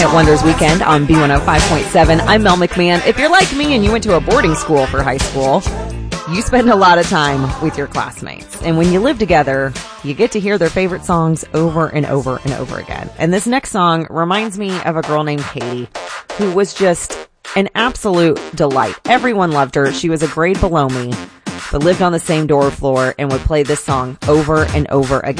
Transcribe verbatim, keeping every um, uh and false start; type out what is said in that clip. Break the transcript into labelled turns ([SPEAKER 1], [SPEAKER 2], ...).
[SPEAKER 1] Hit Wonders Weekend on B one oh five point seven. I'm Mel McMahon. If you're like me and you went to a boarding school for high school, you spend a lot of time with your classmates. And when you live together, you get to hear their favorite songs over and over and over again. And this next song reminds me of a girl named Katie, who was just an absolute delight. Everyone loved her. She was a grade below me, but lived on the same dorm floor and would play this song over and over again.